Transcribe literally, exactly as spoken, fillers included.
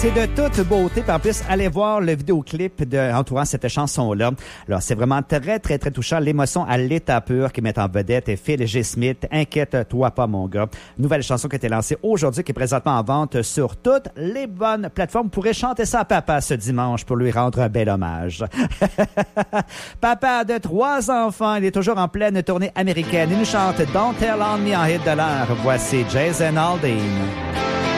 C'est de toute beauté. Puis en plus, allez voir le vidéoclip de, entourant cette chanson-là. Alors, c'est vraiment très, très, très touchant. L'émotion à l'état pur qui met en vedette Phil G. Smith. Inquiète-toi pas, mon gars. Nouvelle chanson qui a été lancée aujourd'hui, qui est présentement en vente sur toutes les bonnes plateformes. Vous pourrez chanter ça à papa ce dimanche pour lui rendre un bel hommage. Papa de trois enfants, il est toujours en pleine tournée américaine. Il nous chante Don't Tell on Me en hit de l'heure. Voici Jason Aldean.